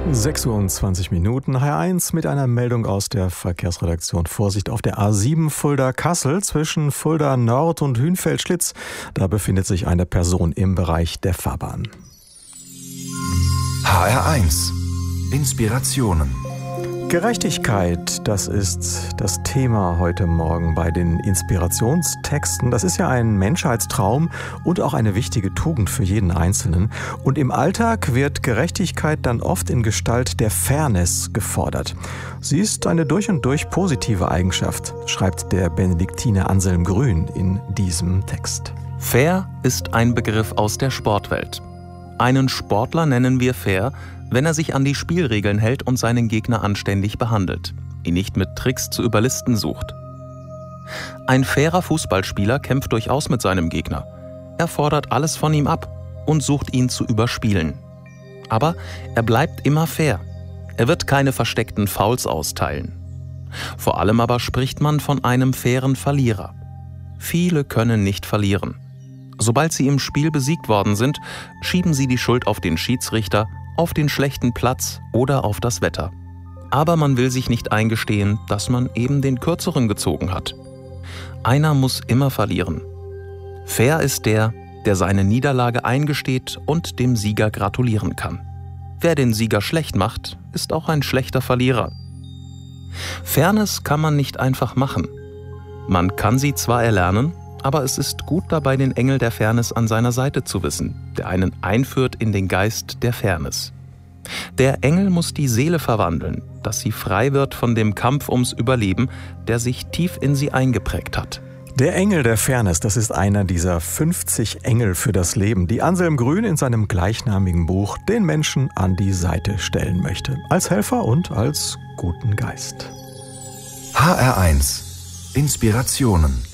6:20 Uhr, HR1 mit einer Meldung aus der Verkehrsredaktion. Vorsicht auf der A7 Fulda-Kassel zwischen Fulda Nord und Hünfeld-Schlitz. Da befindet sich eine Person im Bereich der Fahrbahn. HR1 Inspirationen. Gerechtigkeit, das ist das Thema heute Morgen bei den Inspirationstexten. Das ist ja ein Menschheitstraum und auch eine wichtige Tugend für jeden Einzelnen. Und im Alltag wird Gerechtigkeit dann oft in Gestalt der Fairness gefordert. Sie ist eine durch und durch positive Eigenschaft, schreibt der Benediktiner Anselm Grün in diesem Text. Fair ist ein Begriff aus der Sportwelt. Einen Sportler nennen wir fair, wenn er sich an die Spielregeln hält und seinen Gegner anständig behandelt, ihn nicht mit Tricks zu überlisten sucht. Ein fairer Fußballspieler kämpft durchaus mit seinem Gegner. Er fordert alles von ihm ab und sucht ihn zu überspielen. Aber er bleibt immer fair. Er wird keine versteckten Fouls austeilen. Vor allem aber spricht man von einem fairen Verlierer. Viele können nicht verlieren. Sobald sie im Spiel besiegt worden sind, schieben sie die Schuld auf den Schiedsrichter, auf den schlechten Platz oder auf das Wetter. Aber man will sich nicht eingestehen, dass man eben den Kürzeren gezogen hat. Einer muss immer verlieren. Fair ist der, der seine Niederlage eingesteht und dem Sieger gratulieren kann. Wer den Sieger schlecht macht, ist auch ein schlechter Verlierer. Fairness kann man nicht einfach machen. Man kann sie zwar erlernen, aber es ist gut dabei, den Engel der Fairness an seiner Seite zu wissen, der einen einführt in den Geist der Fairness. Der Engel muss die Seele verwandeln, dass sie frei wird von dem Kampf ums Überleben, der sich tief in sie eingeprägt hat. Der Engel der Fairness, das ist einer dieser 50 Engel für das Leben, die Anselm Grün in seinem gleichnamigen Buch den Menschen an die Seite stellen möchte. Als Helfer und als guten Geist. HR1 Inspirationen.